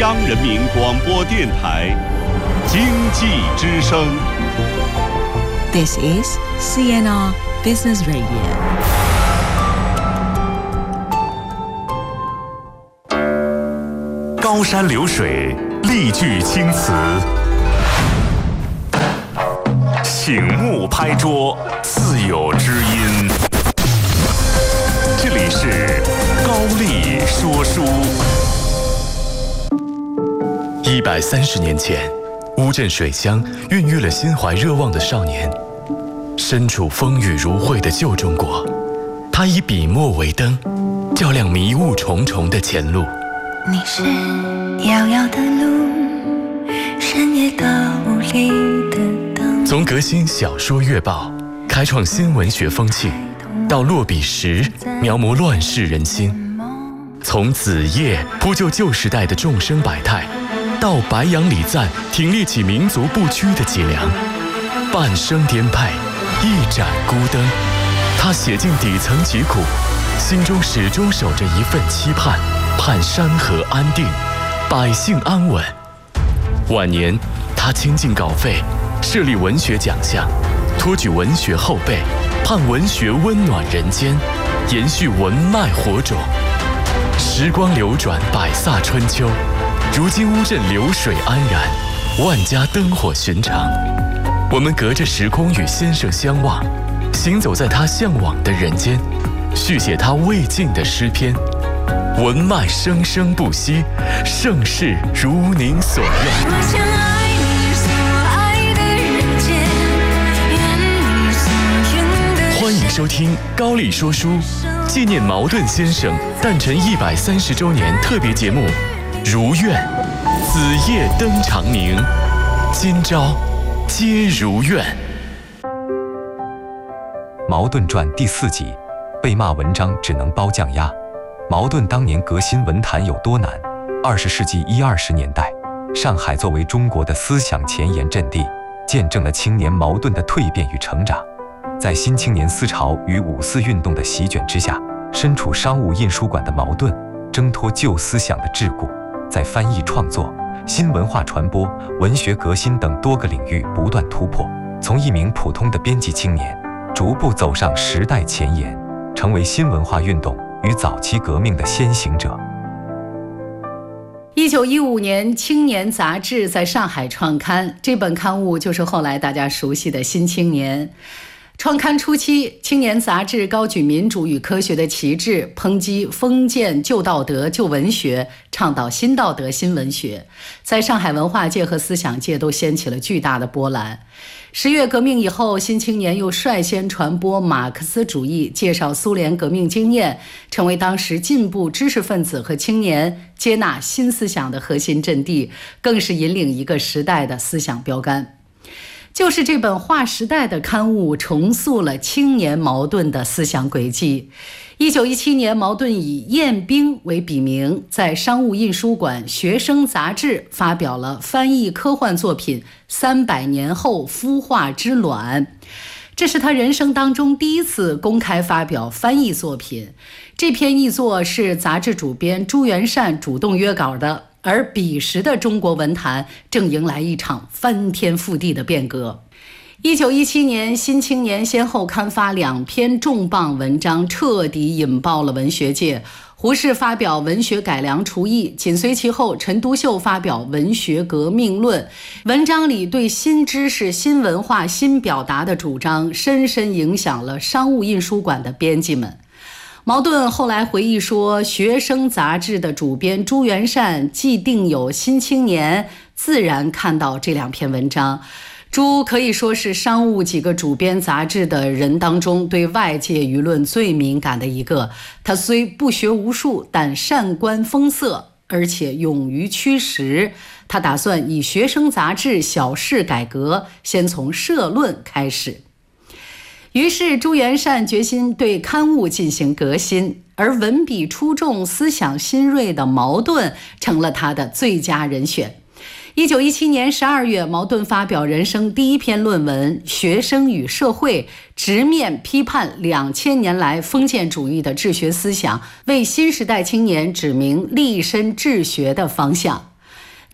央人民广播电台经济之声。 This is CNR Business Radio。 高山流水，丽句青词，醒目拍桌，自有知音。这里是高丽说书。130年前，乌镇水乡孕育了心怀热望的少年。身处风雨如晦的旧中国，他以笔墨为灯，照亮迷雾重重的前路。 你是遥遥的路，深夜的无力的灯。 从革新小说月报开创新文学风气，到落笔时描摹乱世人心；从子夜铺就旧时代的众生百态，到白杨礼赞挺立起民族不屈的脊梁。半生颠沛，一盏孤灯，他写尽底层疾苦，心中始终守着一份期盼，盼山河安定，百姓安稳。晚年，他倾尽稿费，设立文学奖项，托举文学后辈，盼文学温暖人间，延续文脉火种。时光流转，百飒春秋，如今乌镇流水安然，万家灯火寻常。我们隔着时空与先生相望，行走在他向往的人间，续写他未尽的诗篇。文脉生生不息，盛世如您所愿。 我想爱你所爱的人间，愿你所愿的。 欢迎收听高丽说书，纪念茅盾先生诞辰130周年特别节目《如愿》，子夜灯长明，今朝皆如愿。 茅盾传第4集，被骂文章只能包酱鸭。茅盾当年革新文坛有多难？20世纪10-20年代，上海作为中国的思想前沿阵地，见证了青年茅盾的蜕变与成长。在新青年思潮与五四运动的席卷之下，身处商务印书馆的茅盾，挣脱旧思想的桎梏，在翻译创作、新文化传播、文学革新等多个领域不断突破，从一名普通的编辑青年，逐步走上时代前沿，成为新文化运动与早期革命的先行者。 1915年，《青年》杂志在上海创刊，这本刊物就是后来大家熟悉的《新青年》。创刊初期，《青年》杂志高举民主与科学的旗帜，抨击封建旧道德、旧文学，倡导新道德、新文学，在上海文化界和思想界都掀起了巨大的波澜。10月革命以后，《新青年》又率先传播马克思主义，介绍苏联革命经验，成为当时进步知识分子和青年接纳新思想的核心阵地，更是引领一个时代的思想标杆。就是这本划时代的刊物，重塑了青年茅盾的思想轨迹。1917年，茅盾以彦兵为笔名，在商务印书馆学生杂志发表了翻译科幻作品《300年后孵化之卵》，这是他人生当中第一次公开发表翻译作品。这篇译作是杂志主编朱元善主动约稿的，而彼时的中国文坛正迎来一场翻天覆地的变革。1917年，《新青年》先后刊发2篇重磅文章，彻底引爆了文学界。胡适发表《文学改良刍议》，紧随其后，陈独秀发表《文学革命论》。文章里对新知识、新文化、新表达的主张，深深影响了商务印书馆的编辑们。茅盾后来回忆说，学生杂志的主编朱元善既定有《新青年》，自然看到这2篇文章。朱可以说是商务几个主编杂志的人当中对外界舆论最敏感的一个。他虽不学无术，但善观风色，而且勇于驱实。他打算以学生杂志小事改革，先从社论开始。于是朱元善决心对刊物进行革新，而文笔出众、思想新锐的茅盾成了他的最佳人选。1917年12月，茅盾发表人生第一篇论文《学生与社会》，直面批判2000年来封建主义的治学思想，为新时代青年指明立身治学的方向。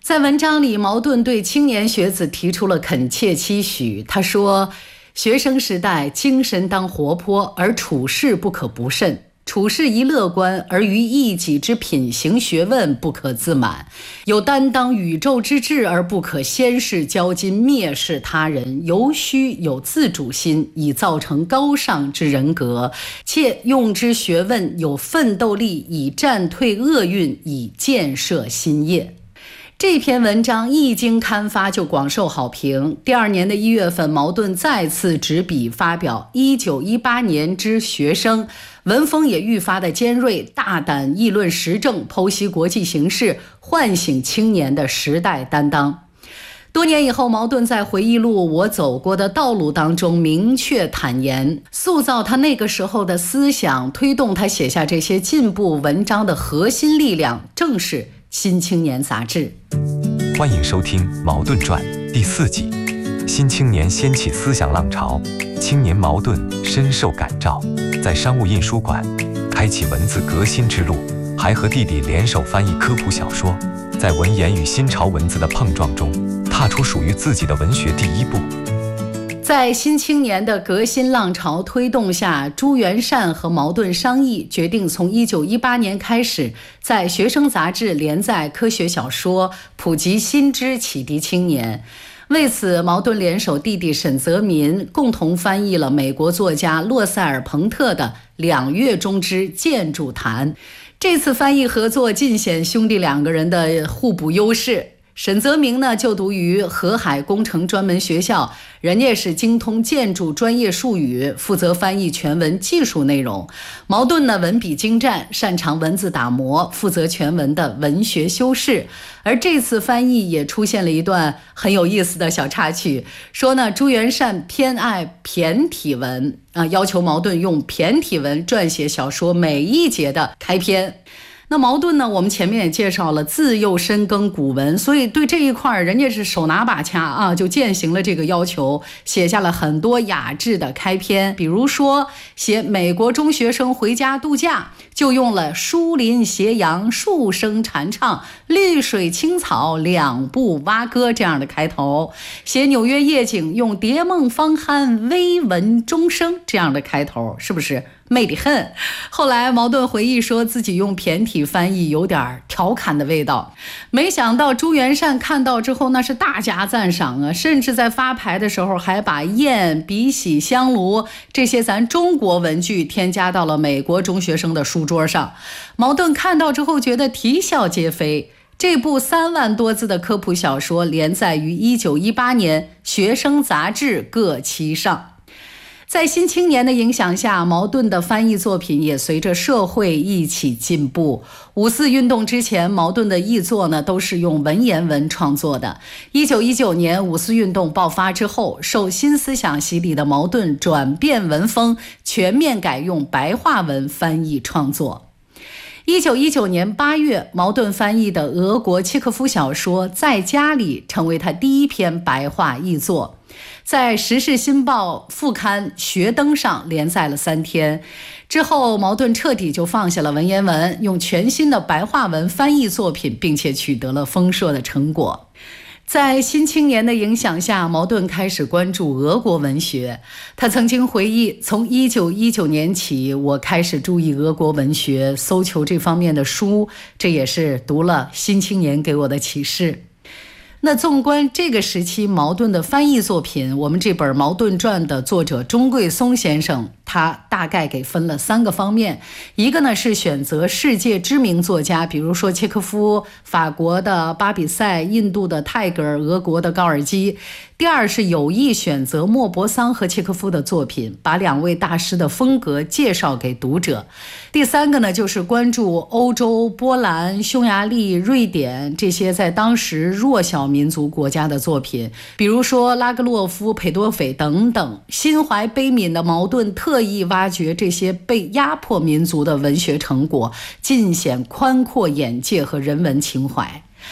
在文章里，茅盾对青年学子提出了恳切期许。他说，学生时代精神当活泼，而处事不可不慎。处事宜乐观，而于一己之品行学问不可自满，有担当宇宙之志，而不可先世骄矜蔑视他人，尤须有自主心，以造成高尚之人格，且用之学问有奋斗力，以战退厄运，以建设新业。这篇文章一经刊发就广受好评。第二年的1月份，茅盾再次执笔发表1918年之学生，文风也愈发的尖锐，大胆议论时政，剖析国际形势，唤醒青年的时代担当。多年以后，茅盾在回忆录《我走过的道路》当中明确坦言，塑造他那个时候的思想，推动他写下这些进步文章的核心力量，正是《新青年》杂志。 欢迎收听《茅盾传》第4集，新青年掀起思想浪潮，青年茅盾深受感召，在商务印书馆开启文字革新之路，还和弟弟联手翻译科普小说，在文言与新潮文字的碰撞中，踏出属于自己的文学第一步。 在新青年的革新浪潮推动下，朱元善和茅盾商议，决定从1918年开始，在学生杂志连载科学小说，普及新知，启迪青年。为此，茅盾联手弟弟沈泽民，共同翻译了美国作家洛塞尔·彭特的《2月中之建筑谈》。这次翻译合作尽显兄弟2个人的互补优势。沈泽明呢，就读于河海工程专门学校，人家是精通建筑专业术语，负责翻译全文技术内容。茅盾呢，文笔精湛，擅长文字打磨，负责全文的文学修饰。而这次翻译也出现了一段很有意思的小插曲，说呢，朱元善偏爱骈体文要求茅盾用骈体文撰写小说每一节的开篇。那茅盾呢，我们前面也介绍了，自幼深耕古文，所以对这一块人家是手拿把掐就践行了这个要求，写下了很多雅致的开篇。比如说写美国中学生回家度假，就用了疏林斜阳数声蝉唱，绿水青草两步蛙歌这样的开头。写纽约夜景，用蝶梦芳酣微闻钟声这样的开头，是不是魅力恨？后来茅盾回忆说自己用骈体翻译有点调侃的味道，没想到朱元善看到之后那是大加赞赏甚至在发牌的时候还把砚、笔洗、香炉这些咱中国文具添加到了美国中学生的书桌上。茅盾看到之后觉得啼笑皆非。这部3万多字的科普小说连载于1918年学生杂志各期上。在新青年的影响下，茅盾的翻译作品也随着社会一起进步。五四运动之前，茅盾的译作呢都是用文言文创作的。1919年五四运动爆发之后，受新思想洗礼的茅盾转变文风，全面改用白话文翻译创作。1919年8月，茅盾翻译的俄国契诃夫小说《在家里》成为他第一篇白话译作，在《时事新报》副刊学登上连载了3天。之后，茅盾彻底就放下了文言文，用全新的白话文翻译作品，并且取得了丰硕的成果。在新青年的影响下，茅盾开始关注俄国文学。他曾经回忆，从1919年起，我开始注意俄国文学，搜求这方面的书，这也是读了新青年给我的启示。那纵观这个时期茅盾的翻译作品，我们这本《茅盾传》的作者钟贵松先生，他大概给分了3个方面。一个呢是选择世界知名作家，比如说契诃夫、法国的巴比塞、印度的泰戈尔、俄国的高尔基。第二是有意选择莫泊桑和契诃夫的作品，把2位大师的风格介绍给读者。第3个呢就是关注欧洲、波兰、匈牙利、瑞典这些在当时弱小民族国家的作品，比如说拉格洛夫、裴多菲等等。心怀悲悯的茅盾特意挖掘这些被压迫民族的文学成果，尽显宽阔眼界和人文情怀。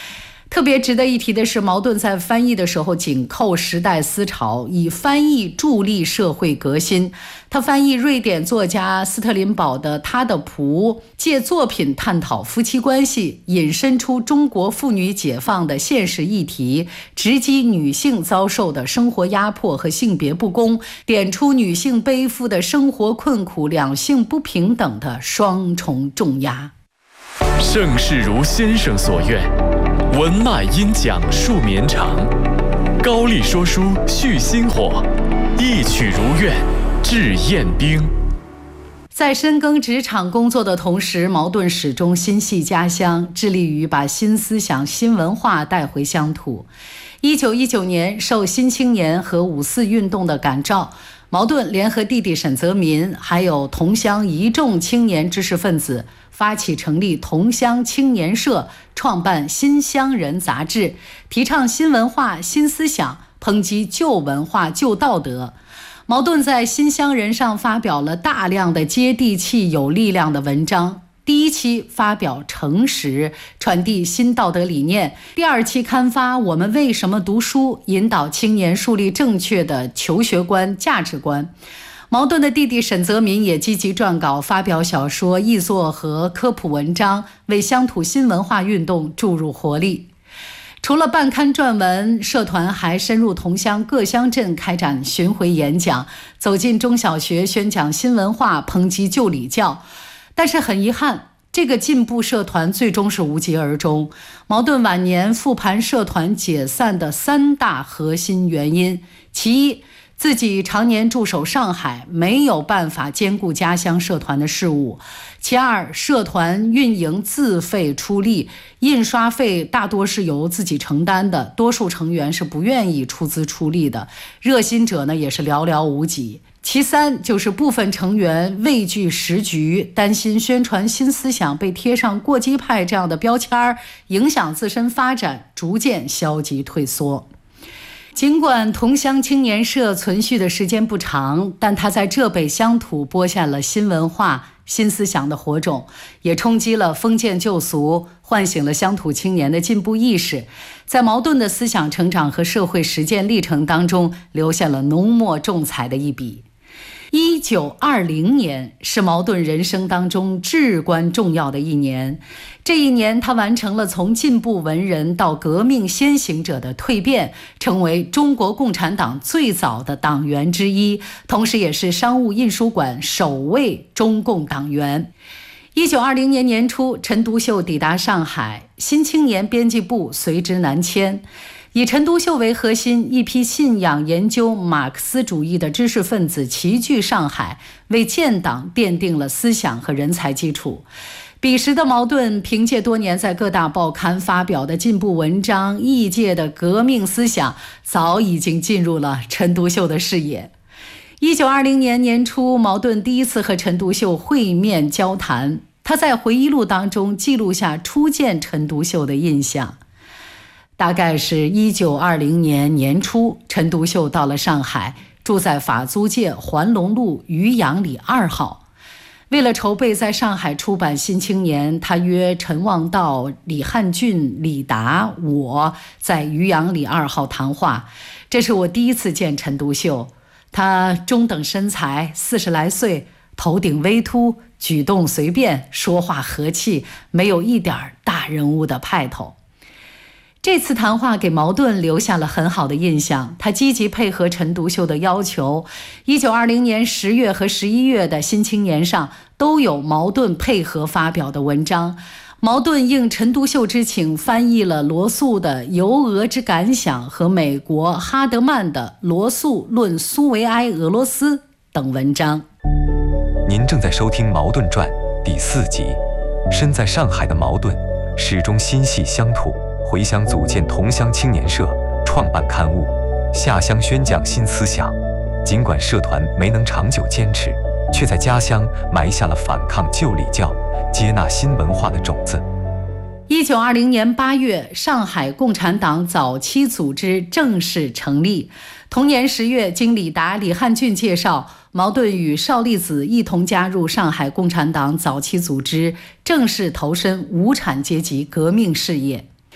特别值得一提的是，茅盾在翻译的时候紧扣时代思潮，以翻译助力社会革新。他翻译瑞典作家斯特林堡的《他的仆》，借作品探讨夫妻关系，引申出中国妇女解放的现实议题，直击女性遭受的生活压迫和性别不公，点出女性背负的生活困苦、两性不平等的双重重压。 盛世如先生所愿，文脉因讲述绵长，高丽说书续薪火，一曲如愿致宴宾。 在深耕职场工作的同时，茅盾始终心系家乡，致力于把新思想、新文化带回乡土。1919年，受新青年和五四运动的感召，茅盾联合弟弟沈泽民，还有同乡一众青年知识分子，发起成立同乡青年社，创办《新乡人》杂志，提倡新文化、新思想，抨击旧文化、旧道德。茅盾在《新乡人》上发表了大量的接地气、有力量的文章。第一期发表诚实，传递新道德理念；第二期刊发我们为什么读书，引导青年树立正确的求学观、价值观。茅盾的弟弟沈泽民也积极撰稿，发表小说、译作和科普文章，为乡土新文化运动注入活力。除了办刊撰文，社团还深入同乡各乡镇开展巡回演讲，走进中小学宣讲新文化，抨击旧礼教。但是很遗憾，这个进步社团最终是无疾而终。茅盾晚年复盘社团解散的3大核心原因：其一，自己常年驻守上海，没有办法兼顾家乡社团的事务；其二，社团运营自费出力，印刷费大多是由自己承担的，多数成员是不愿意出资出力的，热心者呢也是寥寥无几。其三，就是部分成员畏惧时局，担心宣传新思想被贴上过激派这样的标签，影响自身发展，逐渐消极退缩。尽管同乡青年社存续的时间不长，但它在浙北乡土播下了新文化、新思想的火种，也冲击了封建旧俗，唤醒了乡土青年的进步意识，在茅盾的思想成长和社会实践历程当中留下了浓墨重彩的一笔。1920年是茅盾人生当中至关重要的一年，这一年他完成了从进步文人到革命先行者的蜕变，成为中国共产党最早的党员之一，同时也是商务印书馆首位中共党员。1920年年初，陈独秀抵达上海，新青年编辑部随之南迁。以陈独秀为核心，一批信仰研究马克思主义的知识分子齐聚上海，为建党奠定了思想和人才基础。彼时的茅盾凭借多年在各大报刊发表的进步文章，异界的革命思想早已经进入了陈独秀的视野。1920年年初，茅盾第一次和陈独秀会面交谈，他在回忆录当中记录下初见陈独秀的印象。大概是1920年年初，陈独秀到了上海，住在法租界环龙路渔阳里2号。为了筹备在上海出版《新青年》，他约陈望道、李汉俊、李达我在渔阳里2号谈话。这是我第一次见陈独秀，他中等身材，40来岁，头顶微秃，举动随便，说话和气，没有一点大人物的派头。这次谈话给茅盾留下了很好的印象，他积极配合陈独秀的要求。1920年10月和11月的《新青年》上都有茅盾配合发表的文章。茅盾应陈独秀之请，翻译了罗素的《游俄之感想》和美国哈德曼的《罗素论苏维埃俄罗斯》等文章。 您正在收听《茅盾传》第4集。身在上海的茅盾始终心系乡土，回乡组建同乡青年社，创办刊物，下乡宣讲新思想。尽管社团没能长久坚持，却在家乡埋下了反抗旧礼教、接纳新文化的种子。 1920年8月，上海共产党早期组织正式成立。同年10月，经李达、李汉俊介绍，茅盾与邵力子一同加入上海共产党早期组织，正式投身无产阶级革命事业。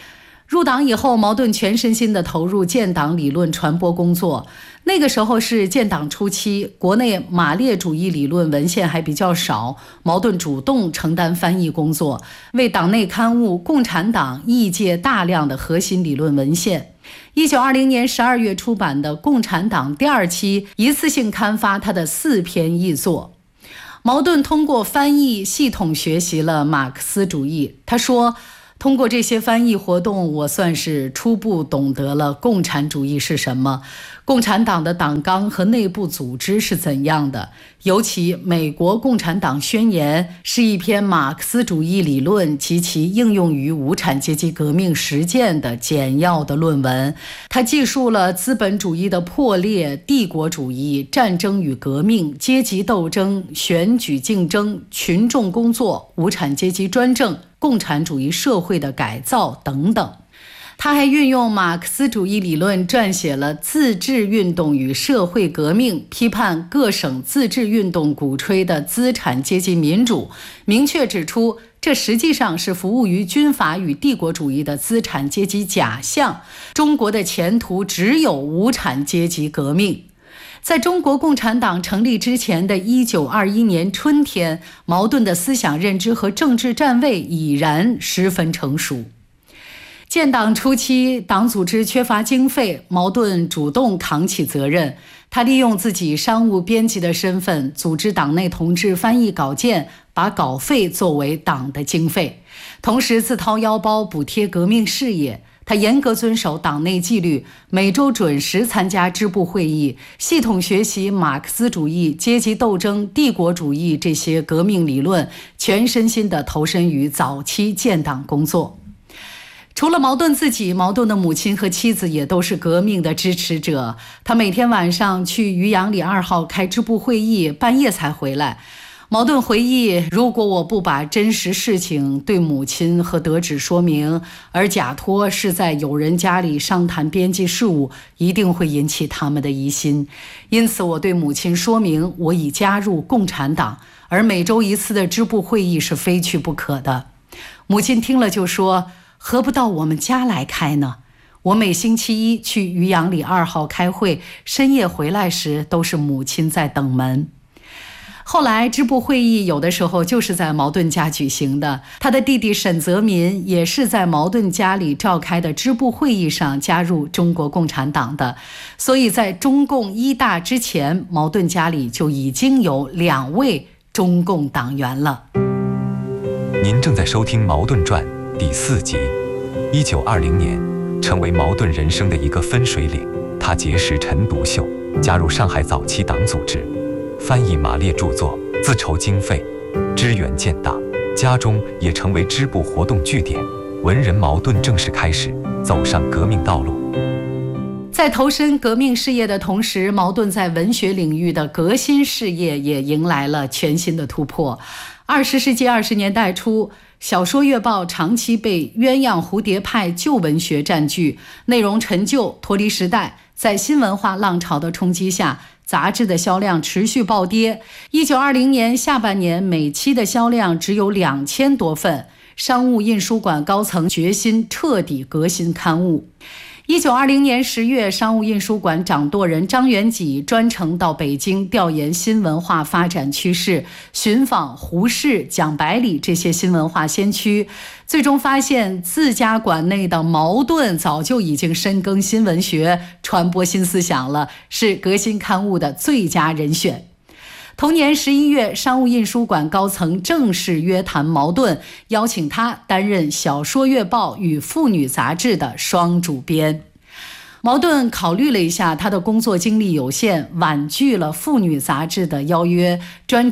入党以后，茅盾全身心地投入建党理论传播工作。那个时候是建党初期，国内马列主义理论文献还比较少，茅盾主动承担翻译工作，为党内刊物《共产党》译介大量的核心理论文献。1920年12月出版的《共产党》第2期一次性刊发他的4篇译作。茅盾通过翻译系统学习了马克思主义。他说，通过这些翻译活动，我算是初步懂得了共产主义是什么，共产党的党纲和内部组织是怎样的。尤其美国共产党宣言是一篇马克思主义理论及其应用于无产阶级革命实践的简要的论文。它记述了资本主义的破裂、帝国主义、战争与革命、阶级斗争、选举竞争、群众工作、无产阶级专政、共产主义社会的改造等等。他还运用马克思主义理论撰写了《自治运动与社会革命》，批判各省自治运动鼓吹的资产阶级民主，明确指出这实际上是服务于军阀与帝国主义的资产阶级假象，中国的前途只有无产阶级革命。在中国共产党成立之前的1921年春天，茅盾的思想认知和政治站位已然十分成熟。建党初期，党组织缺乏经费，茅盾主动扛起责任。他利用自己商务编辑的身份，组织党内同志翻译稿件，把稿费作为党的经费，同时自掏腰包补贴革命事业。他严格遵守党内纪律，每周准时参加支部会议，系统学习马克思主义、阶级斗争、帝国主义这些革命理论，全身心地投身于早期建党工作。除了茅盾自己，茅盾的母亲和妻子也都是革命的支持者。他每天晚上去渔阳里2号开支部会议，半夜才回来。茅盾回忆，如果我不把真实事情对母亲和德祉说明，而假托是在友人家里商谈编辑事务，一定会引起他们的疑心。因此我对母亲说明我已加入共产党，而每周1次的支部会议是非去不可的。母亲听了就说，何不到我们家来开呢？我每星期一去渔阳里2号开会，深夜回来时都是母亲在等门。后来支部会议有的时候就是在茅盾家举行的，他的弟弟沈泽民也是在茅盾家里召开的支部会议上加入中国共产党的，所以在中共1大之前，茅盾家里就已经有2位中共党员了。 您正在收听《茅盾传》第4集。1920年成为茅盾人生的一个分水岭，他结识陈独秀，加入上海早期党组织，翻译马列著作，自筹经费，支援建党。家中也成为支部活动据点，文人茅盾正式开始走上革命道路。 在投身革命事业的同时，茅盾在文学领域的革新事业也迎来了全新的突破。20世纪20年代初，小说月报长期被鸳鸯蝴蝶派旧文学占据，内容陈旧，脱离时代。在新文化浪潮的冲击下，杂志的销量持续暴跌。1920年下半年，每期的销量只有2000多份。商务印书馆高层决心彻底革新刊物。1920年10月，商务印书馆掌舵人张元济专程到北京调研新文化发展趋势，寻访胡适、蒋百里这些新文化先驱，最终发现自家馆内的茅盾早就已经深耕新文学，传播新思想了，是革新刊物的最佳人选。同年11月，商务印书馆高层正式约谈茅盾，邀请他担任小说月报与妇女杂志的双主编。茅盾考虑了一下他的工作经历有限，婉拒了妇女杂志的邀约，专